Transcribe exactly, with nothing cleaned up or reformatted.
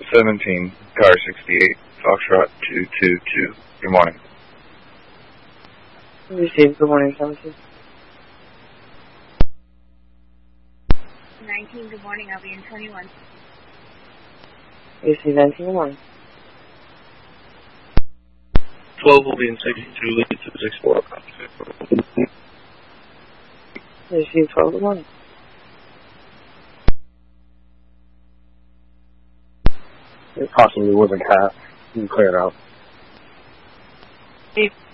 seventeen, car sixty-eight, Foxtrot two two two. Good morning. Received. Good morning, seventeen. nineteen, good morning. I'll be in twenty-one. Received nineteen, good morning. twelve will be in sixty-two, lead to six four. Received twelve, good morning. It possibly wasn't cat. You can clear it out. Eight.